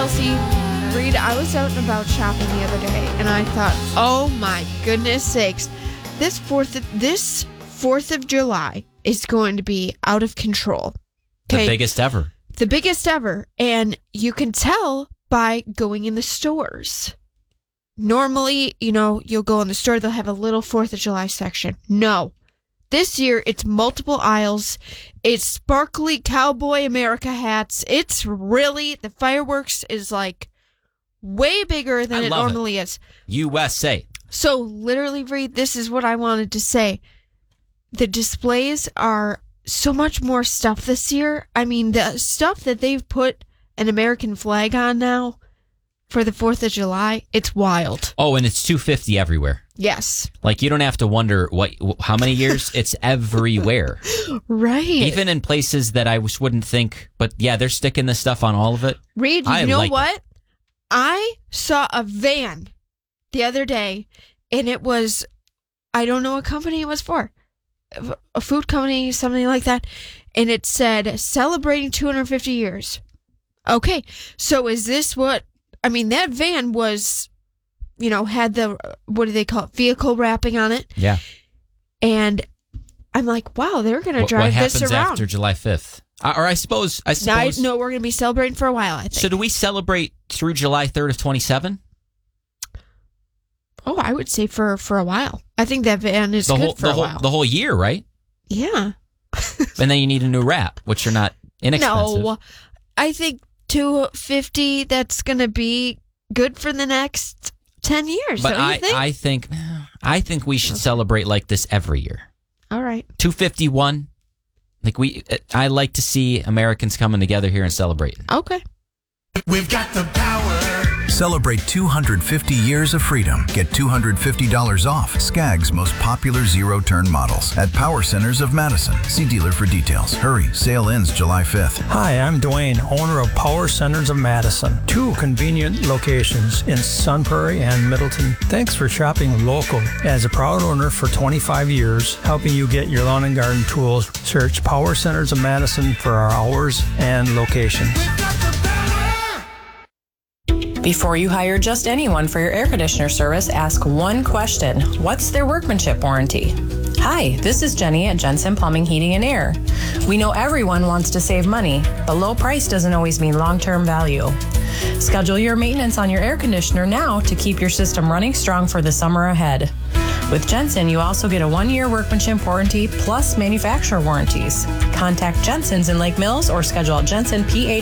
Chelsea, Reed, I was out and about shopping the other day, and I thought, oh my goodness sakes, this 4th of July is going to be out of control. The biggest ever. The biggest ever. And you can tell by going in the stores. Normally, you'll go in the store, they'll have a little 4th of July section. No. This year, it's multiple aisles. It's sparkly cowboy America hats. It's really, the fireworks is like way bigger than it normally is. USA. So literally, Reed, this is what I wanted to say. The displays are so much more stuff this year. I mean, the stuff that they've put an American flag on now for the 4th of July, it's wild. Oh, and it's $250 everywhere. Yes. Like, you don't have to wonder how many years. It's everywhere. Right. Even in places that I wouldn't think. But yeah, they're sticking this stuff on all of it. Reed, you know what? I saw a van the other day, and it was, I don't know what company it was for. A food company, something like that. And it said, celebrating 250 years. Okay. So is this what, I mean, that van was, had the, what do they call it? Vehicle wrapping on it. Yeah. And I'm like, wow, they're going to drive this around. What happens after July 5th? Or I suppose. No, we're going to be celebrating for a while, I think. So do we celebrate through July 3rd of 27? Oh, I would say for a while. I think that van is good for a while. The whole year, right? Yeah. And then you need a new wrap, which are not inexpensive. No, I think $250, that's going to be good for the next 10 years. But don't you think? I think we should celebrate like this every year. All right. 251. I like to see Americans coming together here and celebrating. Okay. We've got the power. Celebrate 250 years of freedom. Get $250 off Skag's most popular zero-turn models at Power Centers of Madison. See dealer for details. Hurry, sale ends July 5th. Hi, I'm Dwayne, owner of Power Centers of Madison. 2 convenient locations in Sun Prairie and Middleton. Thanks for shopping local. As a proud owner for 25 years, helping you get your lawn and garden tools, search Power Centers of Madison for our hours and location. Before you hire just anyone for your air conditioner service, ask one question. What's their workmanship warranty? Hi, this is Jenny at Jensen Plumbing, Heating, and Air. We know everyone wants to save money, but low price doesn't always mean long-term value. Schedule your maintenance on your air conditioner now to keep your system running strong for the summer ahead. With Jensen, you also get a 1-year workmanship warranty plus manufacturer warranties. Contact Jensen's in Lake Mills or schedule at jensenph.com.